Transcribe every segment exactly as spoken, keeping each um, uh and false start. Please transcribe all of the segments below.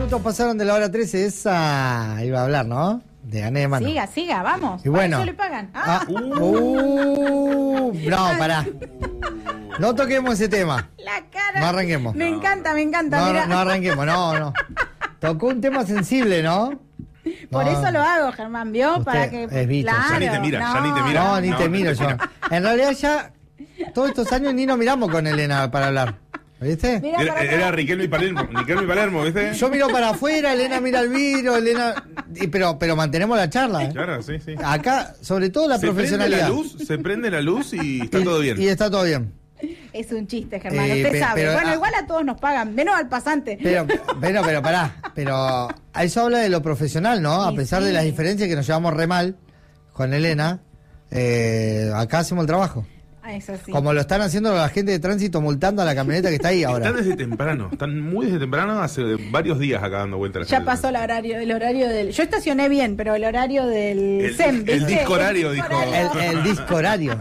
minutos pasaron de la hora trece, esa iba a hablar, ¿no? De gané de mano. Siga, siga, vamos. Y bueno. ¿Para eso le pagan? Ah. Ah, uh, no, pará. No toquemos ese tema. La cara. No arranquemos. Me encanta, me encanta. No, mira. no, no arranquemos, no, no. Tocó un tema sensible, ¿no? Por No. eso lo hago, Germán, ¿vio? Usted Para que. es bicho. Claro, Ya ni te mira, ya ni te mira. No, ni No, te no miro te yo. mira. En realidad ya todos estos años ni nos miramos con Elena para hablar. ¿Viste? Mira Era, para era acá. Riquelme y Palermo, Riquelme y Palermo, ¿viste? Yo miro para afuera, Elena mira al vidrio, Elena... y- pero, pero mantenemos la charla, ¿eh? Claro, sí, sí. Acá, sobre todo la Se prende profesionalidad. la luz, se prende la luz y está Y- todo bien. Y está todo bien. Es un chiste, Germán, Eh, usted pe- sabe. pero, bueno, ah, igual a todos nos pagan, menos al pasante. Pero, pero, pero, pará. Pero a eso habla de lo profesional, ¿no? A Sí, pesar sí. de las diferencias que nos llevamos re mal con Elena, eh, acá hacemos el trabajo. Ah, eso sí. Como lo están haciendo la gente de tránsito multando a la camioneta que está ahí ahora. Están desde temprano, están muy desde temprano, hace varios días acá dando vueltas. Ya pasó el horario, el horario del. Yo estacioné bien, pero el horario del El- SEM, el ¿viste? disco horario, dijo. El, el disco horario.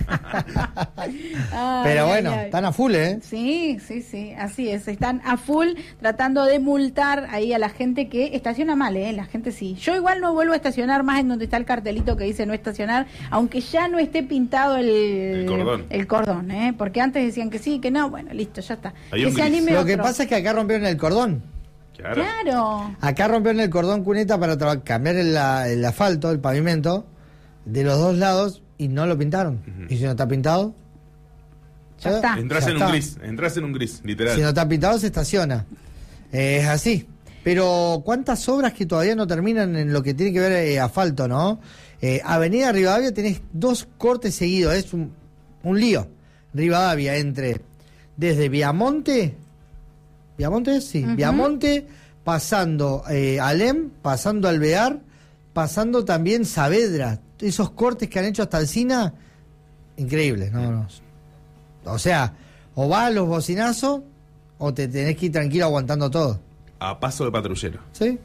Ay, Pero bueno, ay, ay. están a full, ¿eh? Sí, sí, sí, así es. Están a full tratando de multar ahí a la gente que estaciona mal, ¿eh? La gente sí. Yo igual no vuelvo a estacionar más en donde está el cartelito que dice no estacionar, aunque ya no esté pintado el, El cordón. el cordón, ¿eh? Porque antes decían que sí, que no. Bueno, listo, ya está. Hay que un se gris. anime Lo otro. que pasa es que acá rompieron el cordón. Claro. Claro. Acá rompieron el cordón cuneta para tra- cambiar el, la- el asfalto, el pavimento, de los dos lados y no lo pintaron. Ujú. Y si no está pintado, Ya ¿eh? está. Entras Ya en un está. gris, entras en un gris, literal. Si no está pintado, se estaciona. Eh, es así. Pero cuántas obras que todavía no terminan en lo que tiene que ver eh, asfalto, ¿no? Eh, Avenida Rivadavia tenés dos cortes seguidos, es un, un lío. Rivadavia entre desde Viamonte, Viamonte, sí, Ujú. Viamonte, pasando eh, Alem, pasando Alvear, pasando también Saavedra. Esos cortes que han hecho hasta Alsina, increíbles, no, no. O sea, o vas a los bocinazos o te tenés que ir tranquilo aguantando todo. A paso de patrullero. ¿Sí?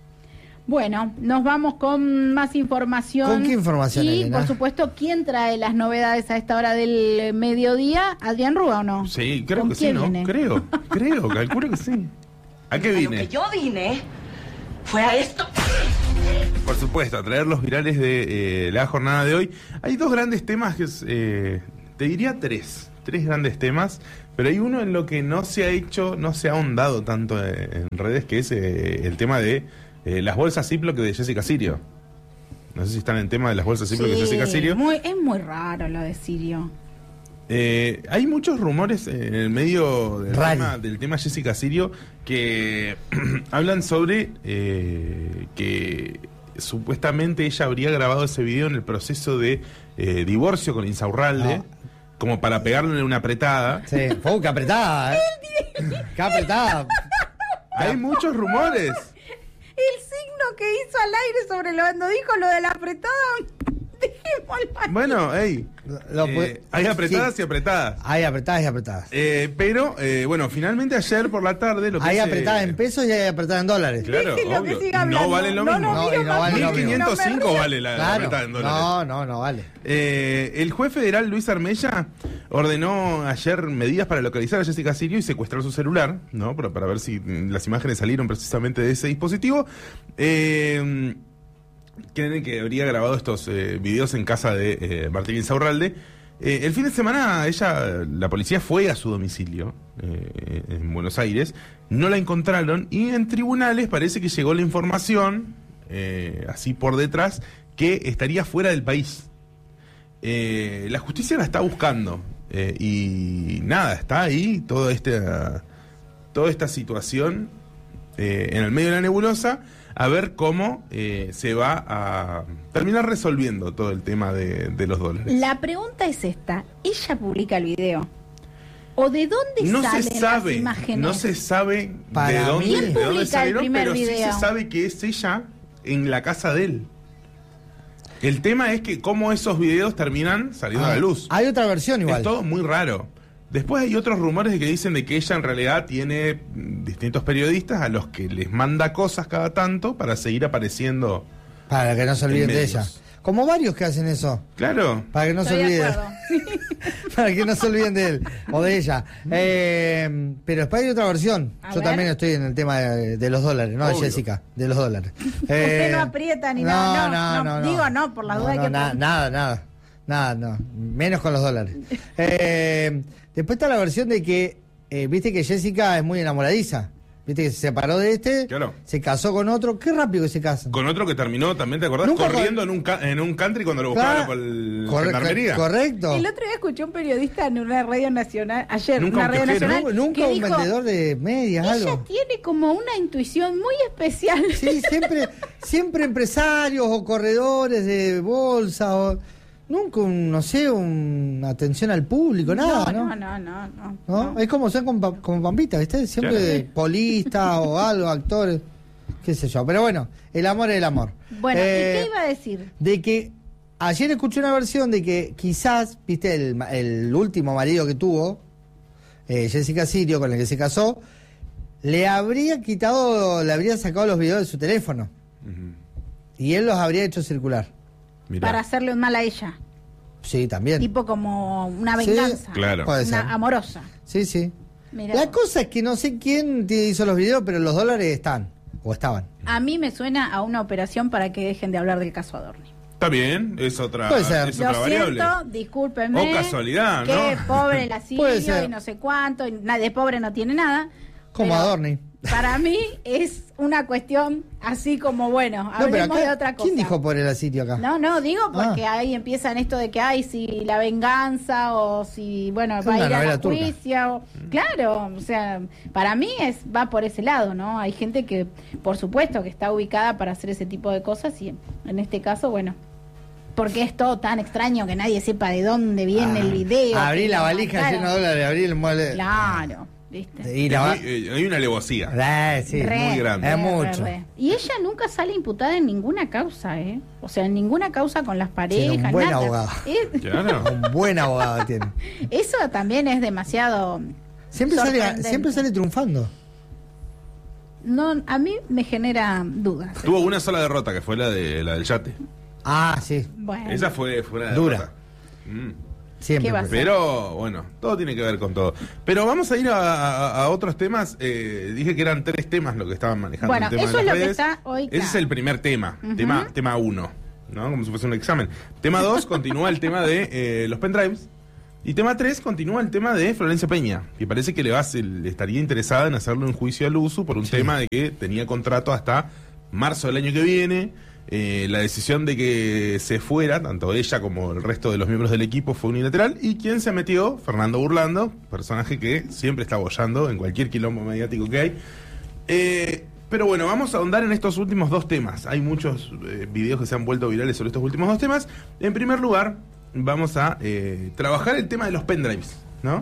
Bueno, nos vamos con más información. ¿Con qué información, Y, Elena? por supuesto, ¿quién trae las novedades a esta hora del mediodía? ¿Adrián Rúa o no? Sí, creo ¿Con que sí, quién ¿no? viene? Creo, creo, calculo que sí. ¿A qué A lo vine? que yo vine fue a esto. Por supuesto, a traer los virales de eh, la jornada de hoy. Hay dos grandes temas que es, eh, te diría tres, tres grandes temas, pero hay uno en lo que no se ha hecho, no se ha ahondado tanto en, en redes, que es eh, el tema de eh, las bolsas Ziploc de Jessica Sirio. No sé si están en tema de las bolsas Ziploc de Jessica Sirio. muy, es muy raro lo de Sirio. Eh, hay muchos rumores en el medio del Raro. tema, del tema Jessica Sirio que hablan sobre eh, que supuestamente ella habría grabado ese video en el proceso de eh, divorcio con Insaurralde, No. como para pegarle una apretada. Sí, fue que apretada, ¿eh? Qué apretada. Hay muchos rumores. El signo que hizo al aire sobre lo cuando dijo lo de la apretada, dejémoslo ahí. Bueno, hey, Lo eh, puede- hay apretadas sí. y apretadas. Hay apretadas y apretadas. Eh, pero, eh, bueno, finalmente ayer por la tarde lo que Hay se- apretadas en pesos y hay apretadas en dólares. Claro, Déjelo que obvio. siga No hablando. vale lo No, mismo. no, No, miro y no más vale lo bien, mismo. no me mil quinientos cinco río. vale la, la Claro. apretada en dólares. No, no, no vale. Eh, el juez federal Luis Armella ordenó ayer medidas para localizar a Jessica Sirio y secuestrar su celular, ¿no? Para, para ver si mm, las imágenes salieron precisamente de ese dispositivo. Eh, creen que habría grabado estos eh, videos en casa de eh, Martín Insaurralde. Eh, el fin de semana ella, la policía fue a su domicilio eh, en Buenos Aires, no la encontraron y en tribunales parece que llegó la información, eh, así por detrás, que estaría fuera del país. Eh, la justicia la está buscando eh, y nada, está ahí toda esta, toda esta situación eh, en el medio de la nebulosa, a ver cómo eh, se va a terminar resolviendo todo el tema de, de los dólares. La pregunta es esta, ¿ella publica el video? ¿O de dónde No salen se sabe, las imágenes? no se sabe Para de dónde, mí- de ¿Quién dónde publica el salieron, primer pero sí video? se sabe que es ella en la casa de él. El tema es que cómo esos videos terminan saliendo Ah, a la luz. Hay otra versión igual. Es todo muy raro. Después hay otros rumores de que dicen de que ella en realidad tiene mm, distintos periodistas a los que les manda cosas cada tanto para seguir apareciendo. Para que no se olviden En de medios. ella. Como varios que hacen eso. Claro. Para que no Estoy se de olviden. acuerdo. Para que no se olviden de él o de ella. Eh, pero después hay otra versión. A Yo ver. también estoy en el tema de, de los dólares, no de Obvio. Jessica, de los dólares. Usted no aprieta ni nada. No, no, no, digo no, por la duda no, que- na- nada, nada. Nada, no. Menos con los dólares. Eh, después está la versión de que, eh, viste que Jessica es muy enamoradiza. Viste que se separó de este, Claro. se casó con otro. Qué rápido que se casan. Con otro que terminó, también te acordás, Nunca corriendo con- en un, ca- en un country cuando lo Claro. buscaban por el Corre- gendarmería. correcto. El otro día escuché un periodista en una radio nacional, ayer, Nunca una un radio kiosquero. nacional, Nu- Nunca que un dijo, vendedor de medias, ella algo. tiene como una intuición muy especial. Sí, siempre, siempre empresarios o corredores de bolsa o nunca un, no sé, una atención al público, nada, ¿no? No, no, no, no, ¿No? no. Es como son con, Pa- con Pampita, ¿viste? Siempre Claro. polistas o algo, actores, qué sé yo. Pero bueno, el amor es el amor. Bueno, Eh, ¿y qué iba a decir? De que ayer escuché una versión de que quizás, viste, el, ma- el último marido que tuvo, eh, Jessica Sirio, con el que se casó, le habría quitado, le habría sacado los videos de su teléfono Ujú. y él los habría hecho circular. Mirá. Para hacerle un mal a ella. Sí, también. Tipo como una Sí, venganza. claro. Puede Una ser. amorosa. Sí, sí. Mirá La vos. cosa es que no sé quién te hizo los videos, pero los dólares están, o estaban. A mí me suena a una operación para que dejen de hablar del caso Adorni. Está bien, es otra, Puede ser. es Lo otra variable. siento, discúlpenme. O casualidad, que ¿no? pobre la Puede Sirio ser. y no sé cuánto, y na- de pobre no tiene nada. Como pero Adorni. Para mí es una cuestión así como, bueno, No, pero hablemos acá, de otra cosa. ¿quién dijo por el sitio acá? No, no, digo porque Ah. ahí empiezan esto de que hay si la venganza o si, bueno, Es va a una ir a novela la turca. juicio. Claro, o sea, para mí es va por ese lado, ¿no? Hay gente que, por supuesto, que está ubicada para hacer ese tipo de cosas y en este caso, bueno, porque es todo tan extraño que nadie sepa de dónde viene el video. Abrí que la lo valija mandaron. llena de dólares, abrí el mueble. Claro, ¿viste? Y Es la va- muy- eh, hay una alevosía. Ah, sí. Re, muy grande. Es re, mucho. re, re. Y ella nunca sale imputada en ninguna causa, ¿eh? O sea, en ninguna causa con las Tiene un parejas, buen nada. abogado. Es- Claro. Un buen abogado tiene. eso también es demasiado. Siempre sale, sorprendente. siempre sale triunfando. No, a mí me genera dudas. Tuvo una sola derrota, que fue la de la del yate. Ah, sí. Bueno, Esa fue, fue una Dura. derrota. Mm. Siempre. ¿Qué va a pues. ser? Pero bueno, todo tiene que ver con todo. Pero vamos a ir a, a- a otros temas. Eh, dije que eran tres temas lo que estaban manejando. Bueno, el tema eso de es las lo que redes. está hoy, Ese es claro. el primer tema, Ujú. tema tema uno, ¿no? Como si fuese un examen. Tema dos continúa el tema de eh, los pendrives. Y tema tres continúa el tema de Florencia Peña, que parece que le, va, a hacer- le estaría interesada en hacerle un juicio al uso por un Sí. tema de que tenía contrato hasta marzo del año que viene. Eh, la decisión de que se fuera, tanto ella como el resto de los miembros del equipo, fue unilateral. Y quien se metió, Fernando Burlando, personaje que siempre está boyando en cualquier quilombo mediático que hay. Eh, pero bueno, vamos a ahondar en estos últimos dos temas. Hay muchos eh, videos que se han vuelto virales sobre estos últimos dos temas. En primer lugar, vamos a eh, trabajar el tema de los pendrives, ¿no?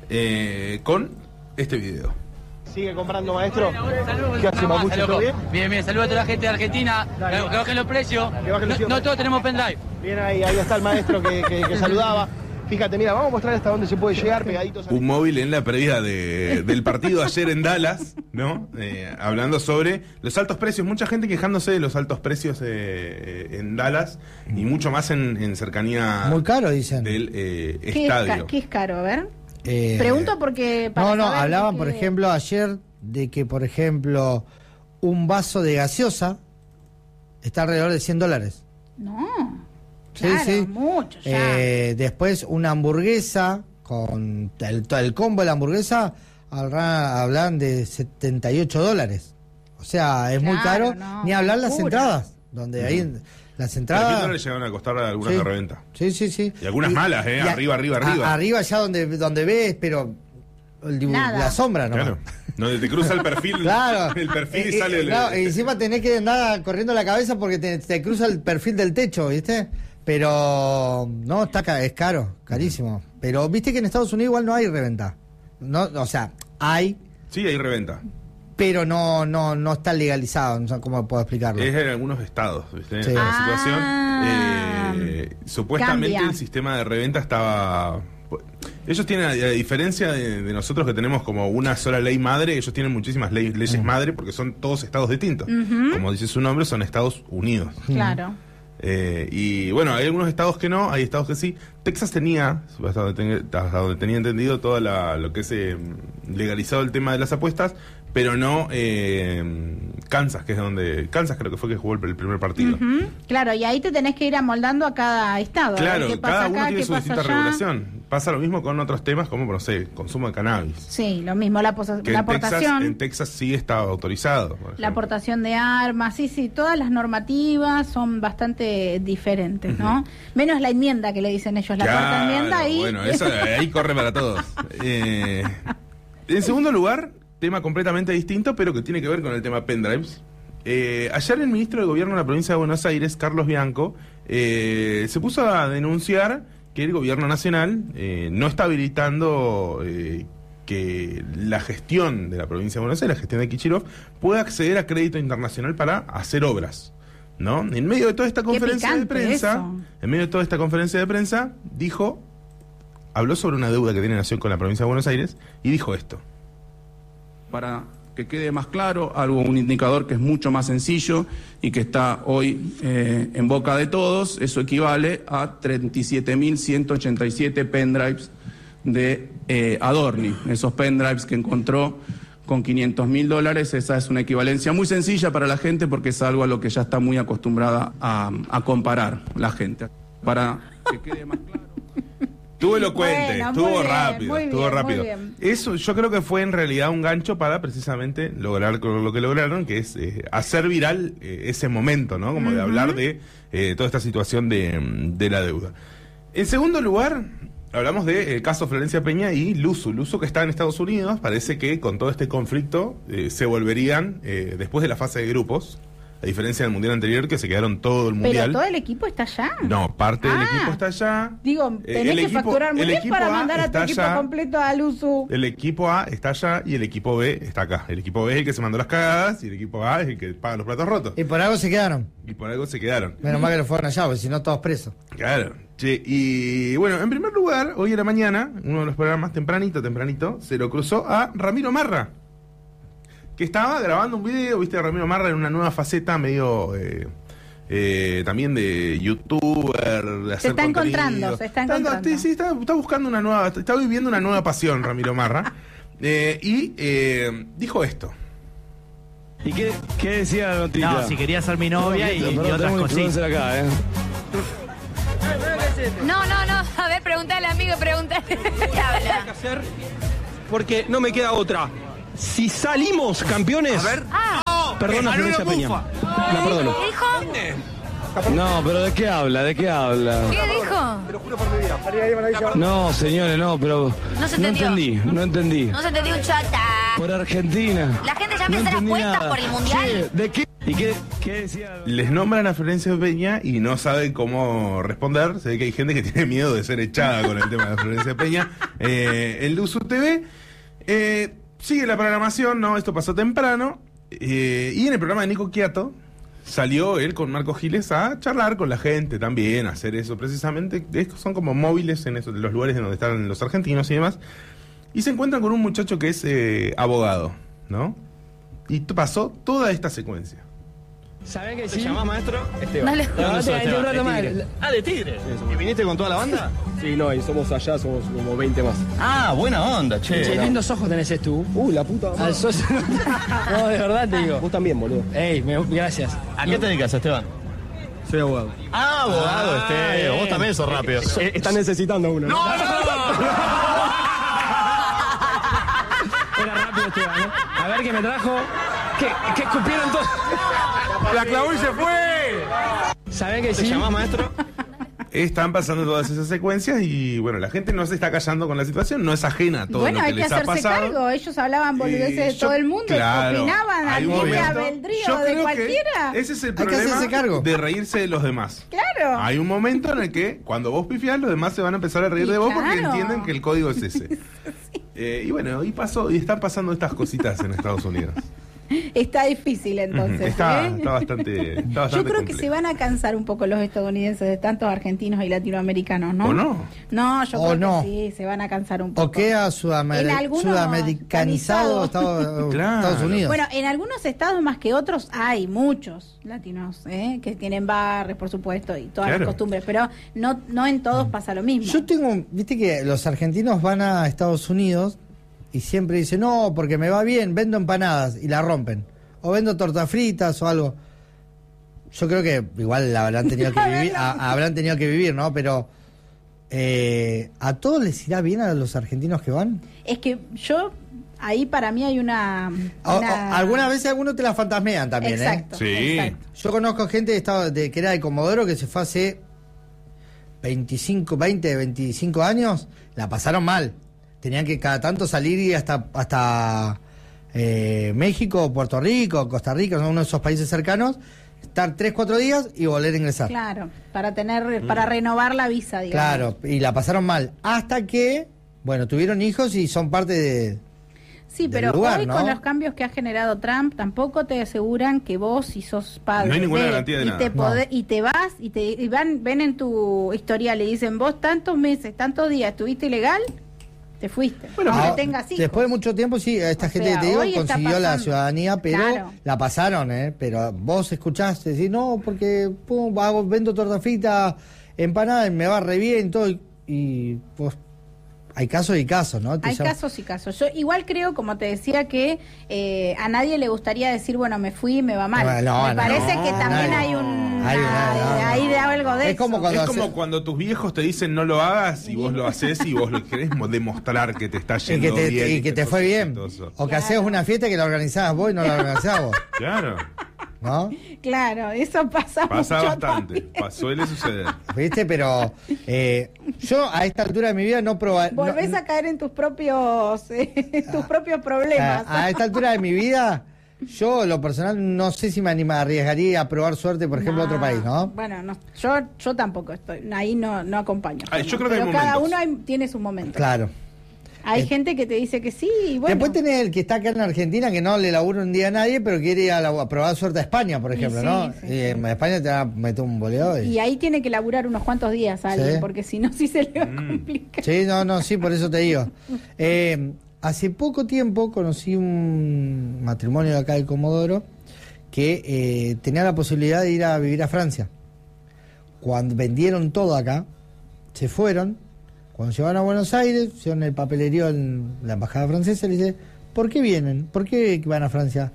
Eh, con este video. Sigue comprando, maestro. ¿Qué hace, Mapuche? Loco. ¿Todo bien? Bien, bien, saludos a toda la gente de Argentina. Dale. Que, que bajen los precios. Que bajen los no, precios. no todos tenemos pendrive. Bien, ahí, ahí está el maestro que, que- que saludaba. Fíjate, mira, vamos a mostrar hasta dónde se puede llegar pegaditos a... Un móvil en la previa de- del partido ayer en Dallas, ¿no? Eh, hablando sobre los altos precios. Mucha gente quejándose de los altos precios eh, en Dallas y mucho más en, en cercanía Muy caro, dicen. del eh, ¿Qué es, ca- estadio. qué es caro? A ver. Eh, Pregunto porque. para No, no, saber hablaban, que- por ejemplo, ayer de que, por ejemplo, un vaso de gaseosa está alrededor de cien dólares. No. Sí, Claro, sí. mucho ya. Eh, después una hamburguesa, con el, el combo de la hamburguesa, hablan, hablan de setenta y ocho dólares. O sea, es muy Claro, caro. no, Ni hablar las locura. entradas, donde ahí las trescientos entradas... dólares llegaron a costar algunas Sí. de reventa. Sí, sí, sí. Y algunas malas, ¿eh? a- Arriba, arriba, a- arriba. arriba ya donde, donde ves, pero el dibu- Nada. la sombra, ¿no? Claro. Donde te cruza el perfil, Claro. el perfil y Eh, sale eh, el. claro, y encima tenés que andar corriendo la cabeza porque te, te cruza el perfil del techo, ¿viste? Pero no, está ca- es caro, carísimo. Pero viste que en Estados Unidos igual no hay reventa. No, o sea, hay, Sí, hay reventa. pero no no no está legalizado, no sé cómo puedo explicarlo. Es en algunos estados, ¿viste? Sí. La Ah. situación. eh, supuestamente Cambia. el sistema de reventa estaba. Ellos tienen, a, a diferencia de, de nosotros que tenemos como una sola ley madre, ellos tienen muchísimas ley- leyes madre porque son todos estados distintos. Ujú. Como dice su nombre, son Estados Unidos. Claro. Eh, y bueno, hay algunos estados que no, hay estados que sí. Texas tenía, hasta donde, ten, hasta donde tenía entendido, todo la, lo que es eh, legalizado el tema de las apuestas, pero no eh, Kansas, que es donde... Kansas creo que fue que jugó el, el primer partido. Uh-huh. Claro, y ahí te tenés que ir amoldando a cada estado. Claro, qué pasa cada acá, uno tiene qué su pasa distinta allá. regulación. Pasa lo mismo con otros temas como, no sé, consumo de cannabis. Sí, lo mismo, la, posa- Que la en Texas, aportación. en Texas sí está autorizado. por La ejemplo. aportación de armas, sí, sí, todas las normativas son bastante diferentes, ¿no? Menos la enmienda que le dicen ellos, la Claro, cuarta enmienda y... Bueno, eso, ahí corre para todos. Eh, en segundo lugar, tema completamente distinto, pero que tiene que ver con el tema pendrives. Eh, ayer el ministro de Gobierno de la provincia de Buenos Aires, Carlos Bianco, eh, se puso a denunciar que el gobierno nacional eh, no está habilitando eh, que la gestión de la provincia de Buenos Aires, la gestión de Kichirov, pueda acceder a crédito internacional para hacer obras, ¿no? En medio de toda esta conferencia de picante prensa, eso. en medio de toda esta conferencia de prensa, dijo, habló sobre una deuda que tiene Nación con la provincia de Buenos Aires y dijo esto. Para que quede más claro, algo, un indicador que es mucho más sencillo y que está hoy eh, en boca de todos, eso equivale a treinta y siete mil ciento ochenta y siete pendrives de eh, Adorni, esos pendrives que encontró con quinientos mil dólares. Esa es una equivalencia muy sencilla para la gente porque es algo a lo que ya está muy acostumbrada a, a comparar la gente. Para que quede más claro. Estuvo elocuente, Bueno, estuvo muy bien, rápido, muy estuvo bien, muy rápido. bien. Eso yo creo que fue en realidad un gancho para precisamente lograr lo que lograron, que es eh, hacer viral eh, ese momento, ¿no? Como de hablar de eh, toda esta situación de, de la deuda. En segundo lugar, hablamos del eh, caso Florencia Peña y Luzu. Luzu, que está en Estados Unidos, parece que con todo este conflicto eh, se volverían eh, después de la fase de grupos, a diferencia del mundial anterior que se quedaron todo el mundial. Pero todo el equipo está allá. No, parte del Ah. equipo está allá. Digo, Eh, tenés el que equipo- facturar muy el bien equipo para A mandar a tu está equipo allá. completo a Luzu. El equipo A está allá y el equipo B está acá. El equipo B es el que se mandó las cagadas y el equipo A es el que paga los platos rotos. Y por algo se quedaron. Y por algo se quedaron. Menos mal que lo fueron allá, porque si no, todos presos. Claro. Che, y bueno, en primer lugar, hoy en la mañana, uno de los programas tempranito, tempranito, se lo cruzó a Ramiro Marra, que estaba grabando un video, viste, a Ramiro Marra en una nueva faceta medio... Eh, eh, también de youtuber, de hacer Se está contenido. encontrando, se está encontrando. Sí, sí, está, está buscando una nueva, está viviendo una nueva pasión, Ramiro Marra. Eh, y eh, dijo esto. ¿Y qué, qué decía la noticia? No, si quería ser mi novia y, y Perdón, otras tengo un cositas. influencer acá, ¿eh? No, no, no. A ver, pregúntale, amigo, pregúntale. ¿Qué habla? hacer porque no me queda otra. Si salimos campeones, Ah, perdona Florencia Peña. La perdono. ¿qué dijo? No, pero ¿de qué habla? ¿De qué habla? ¿Qué dijo? No, señores, no, pero... No se entendió. entendí, no entendí. No se entendió un chata. Por Argentina. La gente ya No empieza las entendí cuentas nada. por el mundial. Che, ¿de qué? ¿Y qué, qué decía? Les nombran a Florencia Peña y no saben cómo responder. Se ve que hay gente que tiene miedo de ser echada con el tema de Florencia Peña. Eh, el Luzu T V eh, sigue la programación, ¿no? Esto pasó temprano. Eh, y en el programa de Nico Quiato salió él con Marco Giles a charlar con la gente también, a hacer eso precisamente. Es- Son como móviles en, esos, en los lugares en donde están los argentinos y demás. Y se encuentran con un muchacho que es eh, abogado, ¿no? Y t- pasó toda esta secuencia. ¿Saben que ¿Te sí? llamás maestro? Esteban. Dale. No, no, te- te un rato más. Ah, de Tigre. ¿Y viniste con toda la banda? Sí, no, y somos allá, somos como veinte más. Ah, buena onda, che. Che, lindos ojos tenés eh, tú. Uh, la puta madre. Al socio. No, de verdad te digo. Vos también, boludo. Ey, me- gracias. ¿A qué te dedicas, Esteban? Soy abogado. Ah, abogado, Ah, Esteban. Vos bien. también sos rápido. Eh, están necesitando uno. ¡No, no! Era rápido, Esteban, ¿no? A ver qué me trajo. ¿Qué, qué escupieron todos? ¡La clavó y se fue! ¿Saben que ¿Te sí? llamás maestro? Están pasando todas esas secuencias y bueno, la gente no se está callando con la situación, no es ajena a todo Bueno, lo que hay que les ha hacerse pasado. cargo. Ellos hablaban boludeces de Y yo- todo el mundo, claro, opinaban a hay un libre momento- albedrío yo de creo que cualquiera. Ese es el Hay que problema hacerse cargo. de reírse de los demás. Claro. Hay un momento en el que cuando vos pifiás, los demás se van a empezar a reír Y de vos porque claro. entienden que el código es ese. Eh, y bueno, y pasó, y están pasando estas cositas en Estados Unidos. Está difícil entonces. Está, ¿eh? está bastante, está Yo bastante creo que complejo. se van a cansar un poco los estadounidenses de tantos argentinos y latinoamericanos, ¿no? ¿O no? No, yo ¿O creo no? que sí, se van a cansar un poco. ¿O queda En sudamer- algunos sudamericanizado Estados, Claro. Estados Unidos? Bueno, en algunos estados más que otros hay muchos latinos, ¿eh? Que tienen barrios, por supuesto, y todas Claro. las costumbres, pero no, no en todos pasa lo mismo. Yo tengo, viste que los argentinos van a Estados Unidos y siempre dicen, no, porque me va bien, vendo empanadas y la rompen. O vendo tortas fritas o algo. Yo creo que igual la habrán tenido que vivir, a- habrán tenido que vivir, ¿no? Pero eh, ¿a todos les irá bien a los argentinos que van? Es que yo, ahí para mí hay una... O- una- o- algunas veces algunos te la fantasmean también, Exacto, Sí. exacto. ¿eh? Yo conozco gente de, estado, de que era de Comodoro que se fue hace veinticinco, veinte, veinticinco años, la pasaron mal. Tenían que cada tanto salir y hasta hasta eh, México, Puerto Rico, Costa Rica, uno de esos países cercanos, estar tres, cuatro días y volver a ingresar. Claro, para tener, para renovar la visa, digamos. Claro, y la pasaron mal. Hasta que, bueno, tuvieron hijos y son parte de... Sí, del pero lugar, hoy ¿no? con los cambios que ha generado Trump, tampoco te aseguran que vos, si sos padre, No hay ninguna de- garantía de y nada. te No. podés- y te vas y te y van, ven en tu historial y dicen vos tantos meses, tantos días estuviste ilegal, te fuiste. Bueno, aunque Ah, tengas hijos. después de mucho tiempo, sí, esta O gente sea, que te digo hoy está consiguió la pasando. ciudadanía, pero Claro. la pasaron, ¿eh? Pero vos escuchaste, decís, no, porque pum, hago, vendo torta frita, empanada, y me va re bien, todo. Y, y, pues, hay casos y casos, ¿no? Te Hay llaman- casos y casos. Yo igual creo, como te decía, que eh, a nadie le gustaría decir, bueno, me fui y me va mal. No, no, me no, parece no, que también no. hay un... Hay una- no, no. Hay de algo de Es eso. como cuando Es como hace- cuando tus viejos te dicen no lo hagas y vos lo haces y vos lo querés mo- demostrar que te está Y yendo que te, bien. y que te sos fue bien. exitoso. O que Claro. hacías una fiesta que la organizabas vos y no la organizabas vos, Claro, ¿no? Claro, eso pasa, pasa mucho bastante, también. pa- suele suceder. ¿Viste? Pero eh, yo a esta altura de mi vida no proba- Volvés no- a caer en tus propios eh, tus propios problemas. A, a esta altura de mi vida, yo, lo personal, no sé si me anima, arriesgaría a probar suerte, por ejemplo, a otro No, país, ¿no? Bueno, no, yo yo tampoco estoy, ahí no no acompaño. Ay, yo Fernando, creo que hay pero cada momentos. uno hay- tiene su momento. Claro. Hay Eh, gente que te dice que sí y bueno. Después tenés el que está acá en Argentina, que no le labura un día a nadie, pero quiere ir a, la- a probar suerte a España, por Y ejemplo, sí, ¿no? sí, y sí. en España te va a meter un boleo. Y... Y ahí tiene que laburar unos cuantos días a alguien, Sí. porque si no, sí se le va Mm. a complicar. Sí, no, no, sí, por eso te digo. Eh, hace poco tiempo conocí un matrimonio de acá de Comodoro que eh, tenía la posibilidad de ir a vivir a Francia. Cuando vendieron todo acá, se fueron. Cuando llegaron a Buenos Aires, hicieron el papelerío en la embajada francesa, le dice, ¿por qué vienen? ¿Por qué van a Francia?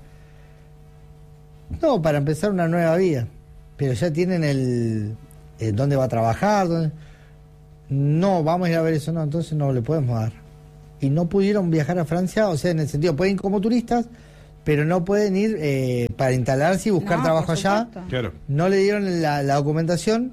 No, para empezar una nueva vida. Pero ya tienen el, el dónde va a trabajar, dónde... No, vamos a ir a ver eso, no, entonces no le podemos dar. Y no pudieron viajar a Francia, o sea, en el sentido, pueden ir como turistas, pero no pueden ir eh, para instalarse y buscar No, trabajo por allá. supuesto. Claro. No le dieron la, la documentación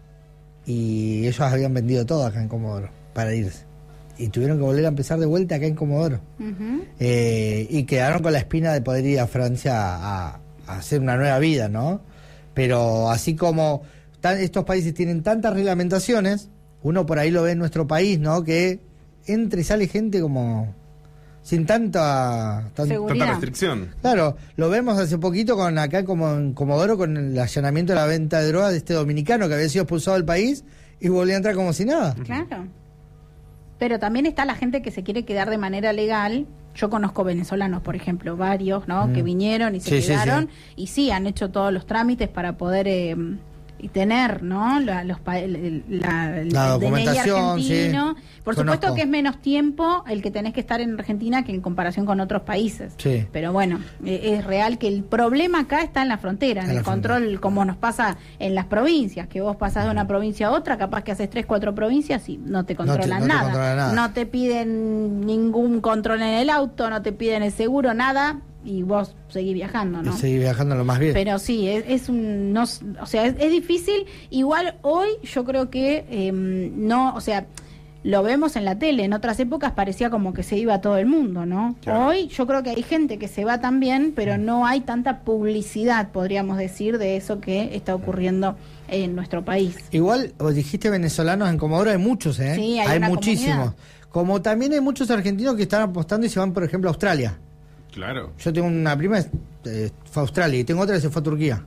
y ellos habían vendido todo acá en Comodoro para irse. Y tuvieron que volver a empezar de vuelta acá en Comodoro. Ujú. Eh, y quedaron con la espina de poder ir a Francia a, a hacer una nueva vida, ¿no? Pero así como tan- estos países tienen tantas reglamentaciones, uno por ahí lo ve en nuestro país, ¿no? Que entra y sale gente como sin tanta... tan- Seguridad. Tanta restricción. Claro, lo vemos hace poquito con acá como en Comodoro con el allanamiento de la venta de drogas de este dominicano que había sido expulsado del país y volvió a entrar como si nada. Claro. Pero también está la gente que se quiere quedar de manera legal. Yo conozco venezolanos, por ejemplo, varios, ¿no? Mm. Que vinieron y se Sí, sí, quedaron sí. y sí, han hecho todos los trámites para poder eh, y tener, ¿no? La, los, pa- el- el- la, el La D N I documentación, sí. argentino. Por supuesto Conozco. que es menos tiempo el que tenés que estar en Argentina que en comparación con otros países. Sí. Pero bueno, eh, es real que el problema acá está en la frontera, en En la el frontera. control, como nos pasa en las provincias, que vos pasás de una provincia a otra, capaz que haces tres, cuatro provincias y no te No te- controlan no te nada. controlan nada. No te piden ningún control en el auto, no te piden el seguro, nada, y vos seguís viajando, ¿no? Y seguir viajando lo más bien. Pero sí, es, es un, no, s- o sea, es, es difícil. Igual hoy yo creo que eh, no, o sea, lo vemos en la tele. En otras épocas parecía como que se iba todo el mundo, ¿no? Claro. Hoy yo creo que hay gente que se va también, pero no hay tanta publicidad, podríamos decir, de eso que está ocurriendo en nuestro país. Igual, vos dijiste venezolanos en Comodoro, hay muchos, ¿eh? Sí, hay una muchísimos. comunidad. Como también hay muchos argentinos que están apostando y se van, por ejemplo, a Australia. Claro. Yo tengo una prima, eh, fue a Australia. Y tengo otra que se fue a Turquía.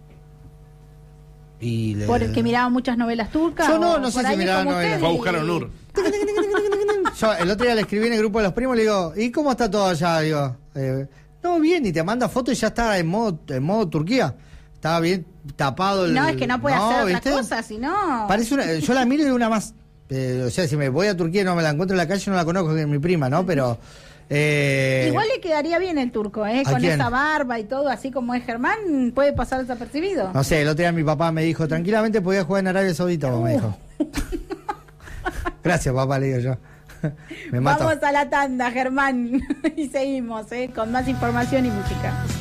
Y le... ¿Porque miraba muchas novelas turcas? Yo no, o no sé por si ahí miraba como novelas. usted Fue a y- buscar a Onur. Yo el otro día le escribí en el grupo de los primos y le digo, ¿y cómo está todo allá? Digo, eh, no, bien, y te manda fotos y ya está en modo, en modo Turquía. Estaba bien tapado el... No, es que no puede hacer ¿viste? otra cosa, si no... Parece una, yo la miro y una más. Eh, o sea, si me voy a Turquía y no me la encuentro en la calle, no la conozco, que es mi prima, ¿no? Pero... Eh, Igual le quedaría bien el turco, ¿eh? ¿a Con quién? esa barba y todo, así como es Germán, puede pasar desapercibido. No sé, el otro día mi papá me dijo, tranquilamente podía jugar en Arabia Saudita, vos, me dijo. Gracias, papá, le digo yo. Me mato. Vamos a la tanda, Germán. Y seguimos, ¿eh? Con más información y música.